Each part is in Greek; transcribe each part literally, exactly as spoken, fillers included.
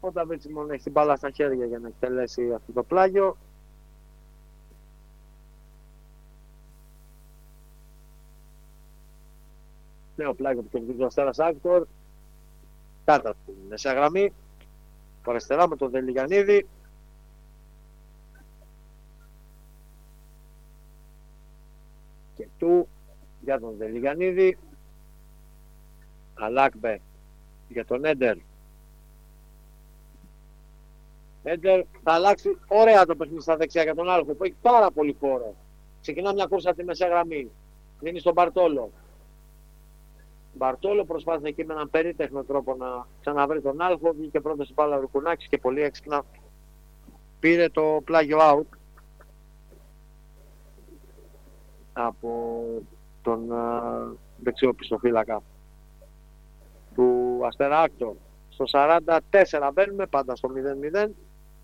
Ο Νταβίτ Σιμών έχει την μπάλα στα χέρια για να εκτελέσει αυτό το πλάγιο. Νέο πλάγιο που κερδίζει ο Αστέρας Άκτορ. Κάτω από την μεσαία γραμμή. Από αριστερά με τον Δελιγιαννίδη. Και του για τον Δελιγιαννίδη. Αλάκμπε για τον Έντερ. Έντερ θα αλλάξει ωραία το παιχνίδι στα δεξιά για τον Άλχο που έχει πάρα πολύ χώρο. Ξεκινά μια κούρσα από τη μεσαία γραμμή. Δίνει στον Μπαρτόλο. Μπαρτόλο προσπάθησε εκεί με έναν περίτεχνο τρόπο να ξαναβρει τον Άλχο. Βγήκε πρώτα στην μπάλα Ρουκουνάκης και πολύ έξυπνα πήρε το πλάγιο out από τον uh, δεξιό πιστοφύλακα του Αστέρα Άκτορ. Στο σαράντα τέσσερα μπαίνουμε, πάντα στο μηδέν μηδέν.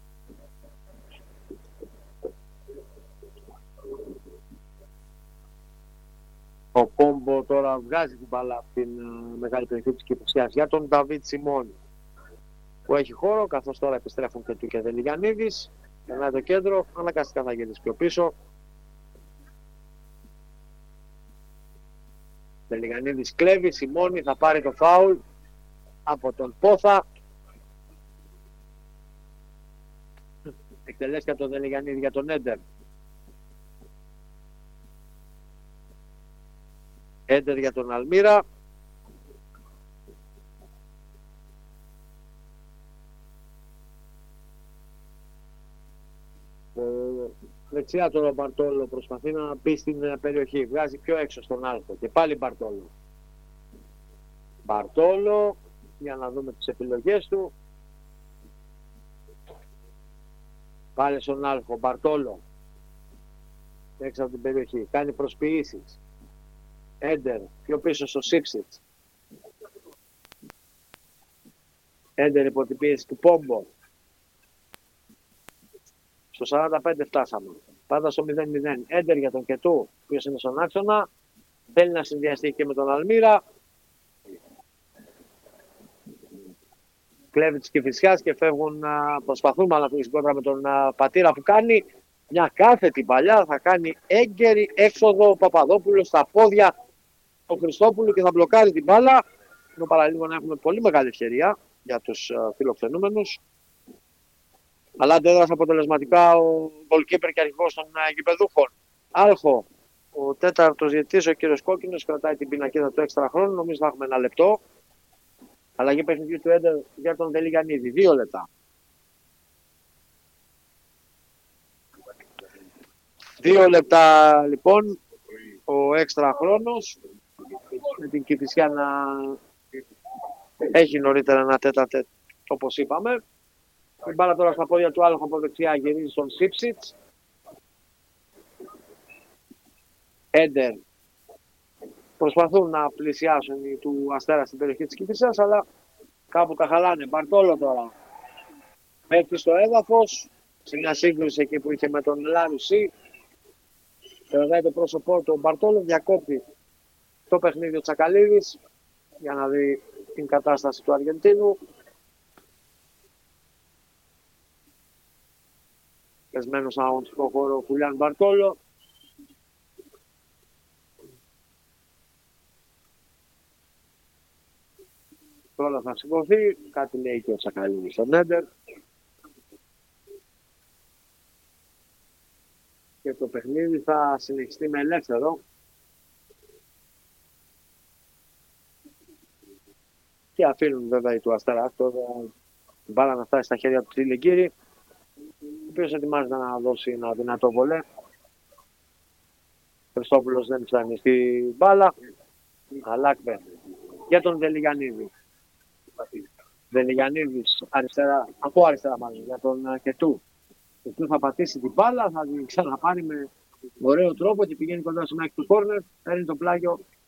Ο Κόμπο τώρα βγάζει την μπάλα από την uh, μεγάλη περιοχή της Κηφισιάς για τον Νταβίτ Σιμών που έχει χώρο, καθώς τώρα επιστρέφουν και του και Δελιγιαννίδης. Περνάει το κέντρο, αναγκαστικά θα γυρίσει πιο πίσω. Δελιγιαννίδης κλέβει, Σιμώνη θα πάρει το φάουλ από τον Πόθα. Εκτελέσει από τον Δελιγιαννίδη για τον Έντερ. Έντερ για τον Αλμύρα. Δεξιά τώρα ο Μπαρτόλο προσπαθεί να μπει στην περιοχή. Βγάζει πιο έξω στον Άλφο. Και πάλι Μπαρτόλο. Μπαρτόλο. Για να δούμε τις επιλογές του. Πάλι στον Άλφο. Μπαρτόλο. Έξω από την περιοχή. Κάνει προσποιήσεις. Έντερ. Πιο πίσω στο Σίψιτς. Έντερ υπό την πίεση του Πόμπο. Στο σαράντα πέντε φτάσαμε. Πάντα στο μηδέν μηδέν. Έντερ για τον Κετού, ποιος είναι στον άξονα. Θέλει να συνδυαστεί και με τον Αλμύρα. Κλέβει της Κηφισιάς και φεύγουν, προσπαθούν να αφήσουν κόντρα με τον Πατήρα που κάνει μια κάθετη παλιά. Θα κάνει έγκαιρη έξοδο ο Παπαδόπουλος στα πόδια του Χριστόπουλου και θα μπλοκάρει την μπάλα. Ενώ παραλίγο να έχουμε πολύ μεγάλη ευκαιρία για τους φιλοξενούμενους. Αλλά αντέδρασε αποτελεσματικά ο goalkeeper και αρχηγός των γηπεδούχων. Άλχο, ο τέταρτος διαιτητής, ο κύριος Κόκκινος, κρατάει την πινακίδα του έξτρα χρόνου. Νομίζω θα έχουμε ένα λεπτό. Αλλαγή παιχνιδιού του Έντερ για τον Δελιγιαννίδη. Δύο λεπτά. Δύο λεπτά λοιπόν ο έξτρα χρόνος. Με την Κηφισιά να έχει νωρίτερα ένα τέταρτο όπως είπαμε. Η μπάλα τώρα στα πόδια του Άλχο από δεξιά γυρίζει στον Σίψιτς. Έντερ. Προσπαθούν να πλησιάσουν οι του Αστέρα στην περιοχή της Κηφισιάς, αλλά κάπου τα χαλάνε. Μπαρτόλο τώρα. Μέχρι στο έδαφος. Σε μια σύγκριση εκεί που είχε με τον Λάρουσι. Περνάει το πρόσωπό του. Ο Μπαρτόλο διακόπτει το παιχνίδι ο Τσακαλίδης για να δει την κατάσταση του Αργεντίνου. Πεσμένος στον αγωνιστικό χώρο ο Χουλιάν Μπαρτόλο. Τώρα θα σηκωθεί, κάτι λέει και ο Τσακαλίδης στον Έντερ. Και το παιχνίδι θα συνεχιστεί με ελεύθερο. Και αφήνουν βέβαια οι του Αστέρα Άκτορ την μπάλα να φτάσει στα χέρια του Τιλιγκύρη, ο οποίος ετοιμάζεται να δώσει ένα δυνατό βολέ. Χριστόπουλος δεν φτάνει στη μπάλα. Αλάκμπε για τον Δελιγιαννίδη. Δελιγιαννίδης αριστερά, από αριστερά μάλλον, για τον Κετού. Κετού θα πατήσει την μπάλα, θα την ξαναπάρει με ωραίο τρόπο και πηγαίνει κοντά στο μέχρι του κόρνερ. Παίρνει το πλάγιο